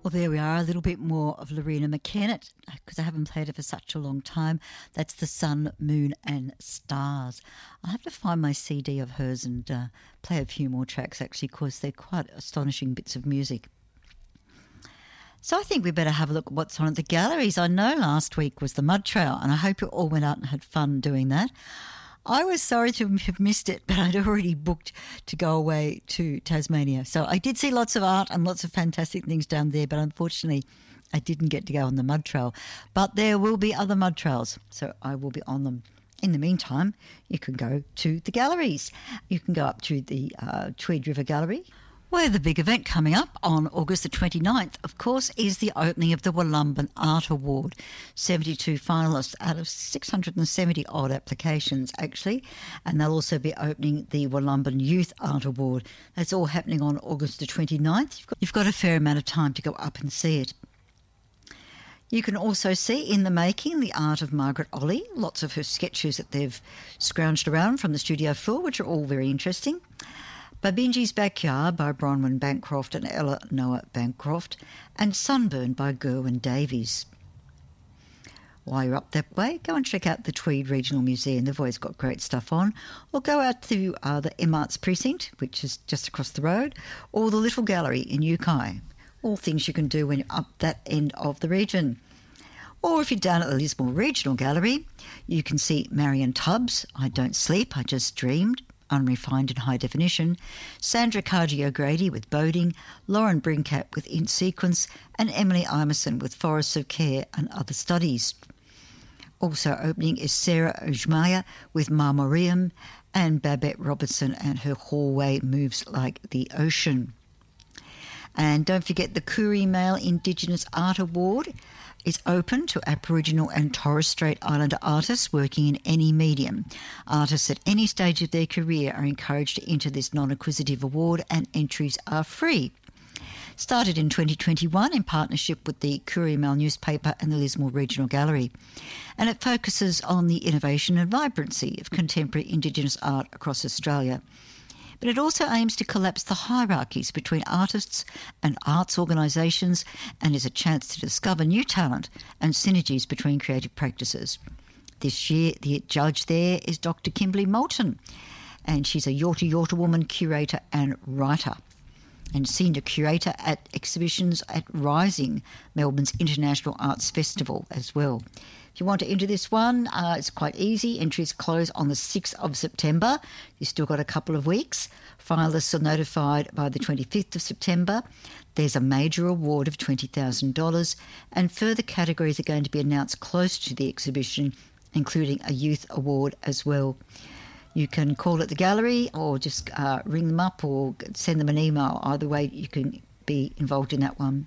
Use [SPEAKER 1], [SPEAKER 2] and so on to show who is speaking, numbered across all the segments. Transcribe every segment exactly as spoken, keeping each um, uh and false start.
[SPEAKER 1] Well, there we are, a little bit more of Lorena McKennitt, because I haven't played her for such a long time. That's The Sun, Moon and Stars. I'll have to find my C D of hers and uh, play a few more tracks, actually, because they're quite astonishing bits of music. So I think we better have a look at what's on at the galleries. I know last week was the Mud Trail, and I hope you all went out and had fun doing that. I was sorry to have missed it, but I'd already booked to go away to Tasmania. So I did see lots of art and lots of fantastic things down there, but unfortunately I didn't get to go on the Mud Trail. But there will be other mud trails, so I will be on them. In the meantime, you can go to the galleries. You can go up to the uh, Tweed River Gallery, where the big event coming up on August the twenty-ninth, of course, is the opening of the Wollumbin Art Award. seventy-two finalists out of six hundred seventy odd applications, actually. And they'll also be opening the Wollumbin Youth Art Award. That's all happening on August the twenty-ninth. You've got, you've got a fair amount of time to go up and see it. You can also see in the making the art of Margaret Olley, lots of her sketches that they've scrounged around from the studio floor, which are all very interesting. Babinji's Backyard by Bronwyn Bancroft and Ella Noah Bancroft, and Sunburn by Gerwin Davies. While you're up that way, go and check out the Tweed Regional Museum. They've always got great stuff on. Or go out to uh, the M Arts Precinct, which is just across the road, or the Little Gallery in Yukai. All things you can do when you're up that end of the region. Or if you're down at the Lismore Regional Gallery, you can see Marion Tubbs, I Don't Sleep, I Just Dreamed, unrefined in high definition, Sandra Cargi O'Grady with Boating, Lauren Brincat with In Sequence, and Emily Imerson with Forests of Care and Other Studies. Also opening is Sarah Ojmaya with Marmoreum, and Babette Robertson and her Hallway Moves Like the Ocean. And don't forget the Koori Male Indigenous Art Award is open to Aboriginal and Torres Strait Islander artists working in any medium. Artists at any stage of their career are encouraged to enter this non-acquisitive award, and entries are free. Started in twenty twenty-one in partnership with the Koori Mail newspaper and the Lismore Regional Gallery. And it focuses on the innovation and vibrancy of contemporary Indigenous art across Australia. But it also aims to collapse the hierarchies between artists and arts organisations, and is a chance to discover new talent and synergies between creative practices. This year, the judge there is Doctor Kimberly Moulton, and she's a Yorta Yorta woman curator and writer, and senior curator at exhibitions at Rising, Melbourne's International Arts Festival as well. If you want to enter this one, uh, it's quite easy. Entries close on the sixth of September. You've still got a couple of weeks. Finalists are notified by the twenty-fifth of September. There's a major award of twenty thousand dollars, and further categories are going to be announced close to the exhibition, including a youth award as well. You can call at the gallery or just uh, ring them up or send them an email. Either way, you can be involved in that one.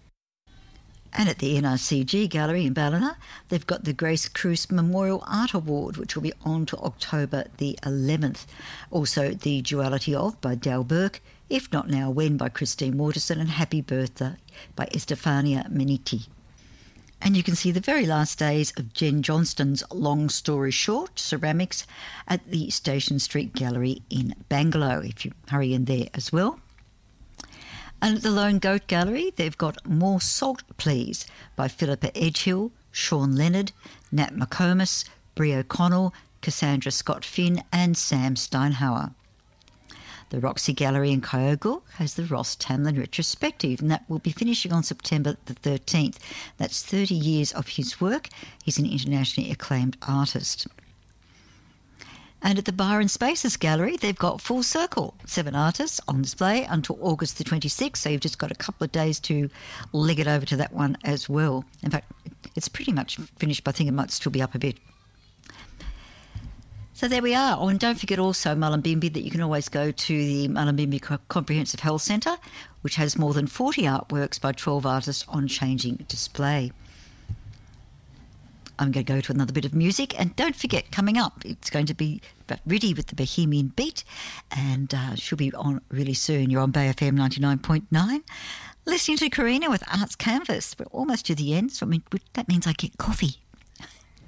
[SPEAKER 1] And at the N R C G Gallery in Ballina, they've got the Grace Cruise Memorial Art Award, which will be on to October the eleventh. Also, The Duality Of by Dal Burke, If Not Now When by Christine Waterson, and Happy Birthday by Estefania Meniti. And you can see the very last days of Jen Johnston's Long Story Short ceramics at the Station Street Gallery in Bangalow, if you hurry in there as well. And at the Lone Goat Gallery, they've got More Salt Please by Philippa Edgehill, Sean Leonard, Nat McComas, Brie O'Connell, Cassandra Scott Finn and Sam Steinhauer. The Roxy Gallery in Kyogle has the Ross Tamlin retrospective, and that will be finishing on September the thirteenth. That's thirty years of his work. He's an internationally acclaimed artist. And at the Byron Spaces Gallery, they've got Full Circle, seven artists on display until August the twenty-sixth, so you've just got a couple of days to leg it over to that one as well. In fact, it's pretty much finished, but I think it might still be up a bit. So there we are. Oh, and don't forget also Mullumbimby that you can always go to the Mullumbimby Comprehensive Health Centre, which has more than forty artworks by twelve artists on changing display. I'm going to go to another bit of music, and don't forget, coming up, it's going to be Riddy with the Bohemian Beat, and uh, she'll be on really soon. You're on Bay F M ninety-nine point nine, listening to Karina with Arts Canvas. We're almost to the end, so I mean, that means I get coffee.